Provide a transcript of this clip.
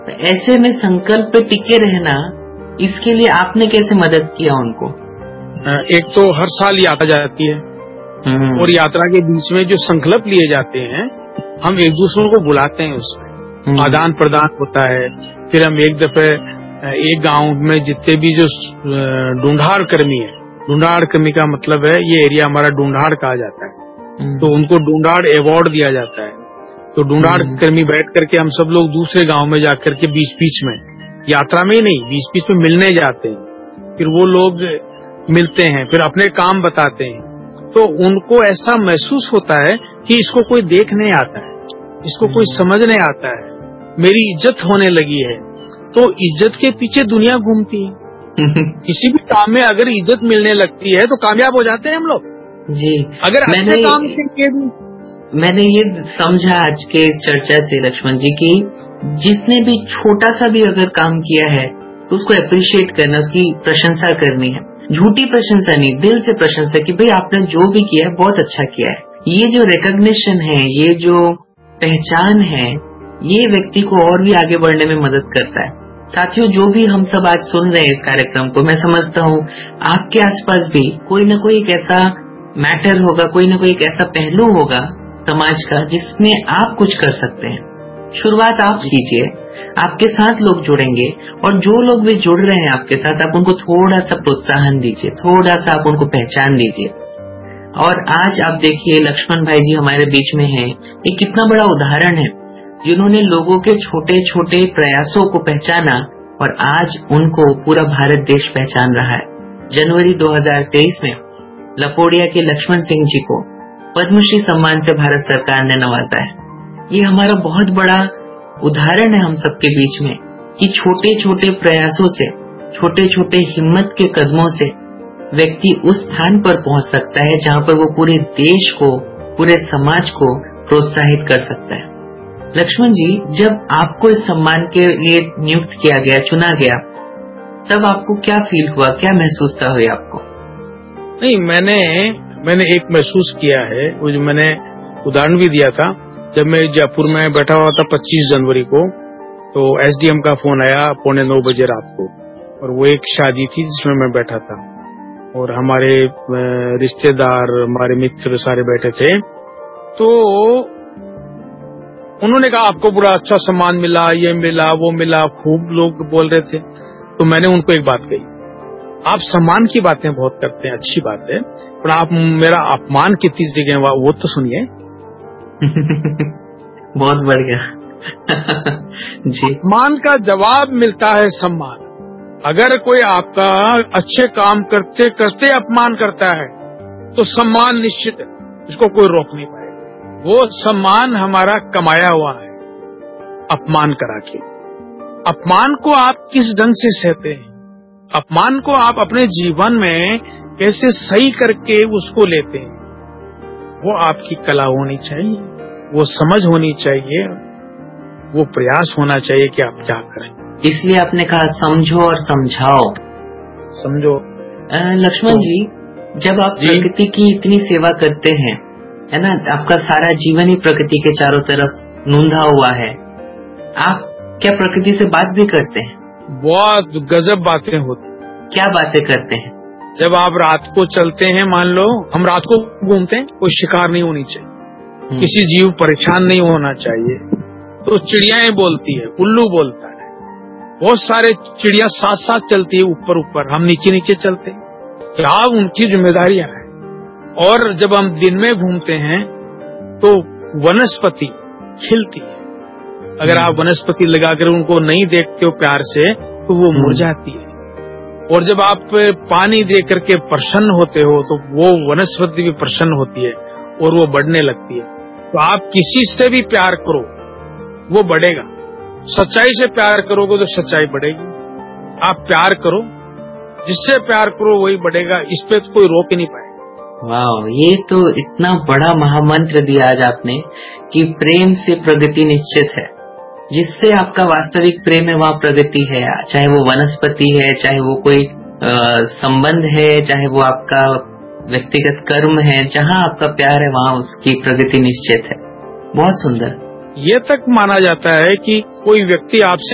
ऐसे में संकल्प पे टिके रहना, इसके लिए आपने कैसे मदद किया उनको? एक तो हर साल यात्रा जाती है और यात्रा के बीच में जो संकल्प लिए जाते हैं, हम एक दूसरे को बुलाते हैं, उसमें आदान प्रदान होता है। फिर हम एक दफे एक गांव में जितने भी जो ढूंढाड़ कर्मी है, ढूंढाड़ कर्मी का मतलब है ये एरिया हमारा ढूंढाड़ कहा जाता है, तो उनको ढूंढाड़ अवार्ड दिया जाता है। तो ढूंढाड़ कर्मी बैठ करके हम सब लोग दूसरे गांव में जाकर के बीच बीच में, यात्रा में ही नहीं, बीच बीच में मिलने जाते हैं। फिर वो लोग मिलते हैं, फिर अपने काम बताते हैं, तो उनको ऐसा महसूस होता है कि इसको कोई देखने आता है, इसको कोई समझने आता है, मेरी इज्जत होने लगी है। तो इज्जत के पीछे दुनिया घूमती है। किसी भी काम में अगर इज्जत मिलने लगती है तो कामयाब हो जाते हैं हम लोग जी। अगर अच्छे काम के भी। मैंने ये समझा आज के इस चर्चा से लक्ष्मण जी की, जिसने भी छोटा सा भी अगर काम किया है तो उसको अप्रिशिएट करना, उसकी प्रशंसा करनी है। झूठी प्रशंसा नहीं, दिल से प्रशंसा कि भाई आपने जो भी किया है बहुत अच्छा किया है। ये जो रिकॉग्निशन है, ये जो पहचान है, ये व्यक्ति को और भी आगे बढ़ने में मदद करता है। साथियों, जो भी हम सब आज सुन रहे हैं इस कार्यक्रम को, मैं समझता हूँ आपके आसपास भी कोई न कोई एक ऐसा मैटर होगा, कोई न कोई एक ऐसा पहलू होगा समाज का जिसमें आप कुछ कर सकते हैं। शुरुआत आप कीजिए, आपके साथ लोग जुड़ेंगे, और जो लोग भी जुड़ रहे हैं आपके साथ, आप उनको थोड़ा सा प्रोत्साहन दीजिए, थोड़ा सा आप उनको पहचान दीजिए। और आज आप देखिए लक्ष्मण भाई जी हमारे बीच में हैं, ये कितना बड़ा उदाहरण है, जिन्होंने लोगों के छोटे छोटे प्रयासों को पहचाना और आज उनको पूरा भारत देश पहचान रहा है। जनवरी 2023 में लपोडिया के लक्ष्मण सिंह जी को पद्मश्री सम्मान से भारत सरकार ने नवाजा है। ये हमारा बहुत बड़ा उदाहरण है हम सबके बीच में कि छोटे छोटे प्रयासों से, छोटे छोटे हिम्मत के कदमों से व्यक्ति उस स्थान पर पहुंच सकता है जहां पर वो पूरे देश को, पूरे समाज को प्रोत्साहित कर सकता है। लक्ष्मण जी, जब आपको इस सम्मान के लिए नियुक्त किया गया, चुना गया, तब आपको क्या फील हुआ, क्या महसूसता हुई आपको? नहीं, मैंने एक महसूस किया है, वो जो मैंने उदाहरण भी दिया था। जब मैं जयपुर में बैठा हुआ था 25 जनवरी को, तो एसडीएम का फोन आया 9:15 रात को, और वो एक शादी थी जिसमें मैं बैठा था और हमारे रिश्तेदार, हमारे मित्र सारे बैठे थे। तो उन्होंने कहा आपको बड़ा अच्छा सम्मान मिला, ये मिला, वो मिला, खूब लोग बोल रहे थे। तो मैंने उनको एक बात कही, आप सम्मान की बातें बहुत करते हैं, अच्छी बात है, पर आप मेरा अपमान कितनी जगह वो तो सुनिए। बहुत बढ़िया। जी। अपमान का जवाब मिलता है सम्मान। अगर कोई आपका अच्छे काम करते करते अपमान करता है तो सम्मान निश्चित है, इसको कोई रोक नहीं पाएगा। वो सम्मान हमारा कमाया हुआ है, अपमान करा के। अपमान को आप किस ढंग से सहते हैं, अपमान को आप अपने जीवन में कैसे सही करके उसको लेते हैं, वो आपकी कला होनी चाहिए, वो समझ होनी चाहिए, वो प्रयास होना चाहिए कि आप क्या करें। इसलिए आपने कहा समझो और समझाओ। समझो। लक्ष्मण जी, जब आप प्रकृति की इतनी सेवा करते हैं, है ना, आपका सारा जीवन ही प्रकृति के चारों तरफ नूंधा हुआ है, आप क्या प्रकृति से बात भी करते हैं? बहुत गजब बातें होती। क्या बातें करते हैं? जब आप रात को चलते हैं, मान लो हम रात को घूमते हैं, कोई शिकार नहीं होनी चाहिए, किसी जीव परेशान नहीं होना चाहिए, तो चिड़ियाएं बोलती है, उल्लू बोलता है, बहुत सारे चिड़िया साथ साथ चलती है, ऊपर ऊपर, हम नीचे नीचे चलते हैं, क्या उनकी जिम्मेदारियां हैं। और जब हम दिन में घूमते हैं तो वनस्पति खिलती है, अगर आप वनस्पति लगाकर उनको नहीं देखते हो प्यार से तो वो मुरझाती है, और जब आप पानी दे करके प्रसन्न होते हो तो वो वनस्पति भी प्रसन्न होती है और वो बढ़ने लगती है। तो आप किसी से भी प्यार करो, वो बढ़ेगा। सच्चाई से प्यार करोगे तो सच्चाई बढ़ेगी। आप प्यार करो, जिससे प्यार करो वही बढ़ेगा, इस पे तो कोई रोक ही नहीं पाएगा। वाह, ये तो इतना बड़ा महामंत्र दिया आज आपने कि प्रेम से प्रगति निश्चित है। जिससे आपका वास्तविक प्रेम है वहाँ प्रगति है, चाहे वो वनस्पति है, चाहे वो कोई संबंध है, चाहे वो आपका व्यक्तिगत कर्म है, जहाँ आपका प्यार है वहाँ उसकी प्रगति निश्चित है। बहुत सुंदर। ये तक माना जाता है कि कोई व्यक्ति आपसे